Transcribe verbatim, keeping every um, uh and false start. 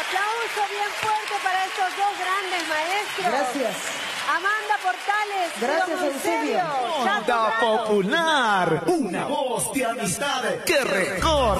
aplauso bien fuerte para estos dos grandes maestros. Gracias. Amanda Portales. Gracias, Eusebio. Onda Popular, una voz de amistad que recorre.